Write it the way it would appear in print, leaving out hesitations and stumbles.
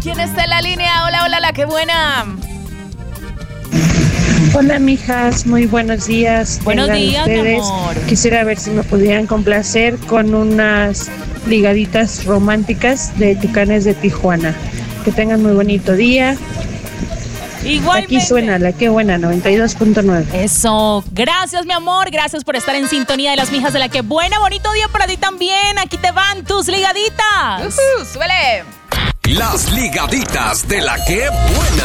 ¿Quién está en la línea? Hola, hola, la que buena. Hola, mijas, muy buenos días. Buenos Tengan días, mi ustedes. amor. Quisiera ver si me pudieran complacer con unas ligaditas románticas de Tucanes de Tijuana. Que tengan muy bonito día. Igualmente. Aquí suena la que buena, 92.9. Eso, gracias mi amor, gracias por estar en sintonía de las mijas de la que buena, bonito día para ti también, aquí te van tus ligaditas. Suele. Las ligaditas de la que buena.